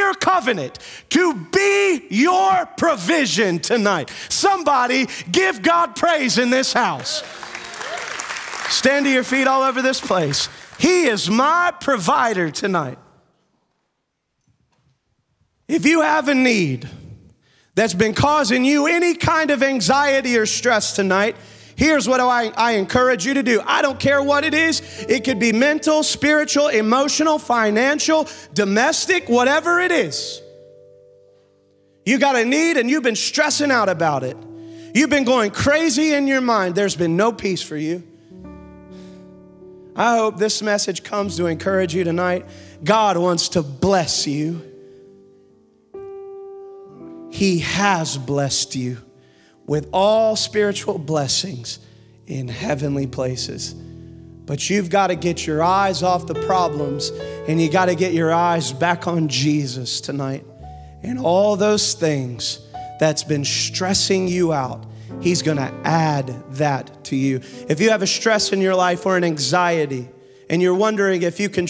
3-year covenant to be your provision tonight. Somebody give God praise in this house. Stand to your feet all over this place. He is my provider tonight. If you have a need that's been causing you any kind of anxiety or stress tonight, here's what I encourage you to do. I don't care what it is. It could be mental, spiritual, emotional, financial, domestic, whatever it is. You got a need and you've been stressing out about it. You've been going crazy in your mind. There's been no peace for you. I hope this message comes to encourage you tonight. God wants to bless you. He has blessed you with all spiritual blessings in heavenly places. But you've got to get your eyes off the problems and you got to get your eyes back on Jesus tonight. And all those things that's been stressing you out, He's going to add that to you. If you have a stress in your life or an anxiety and you're wondering if you can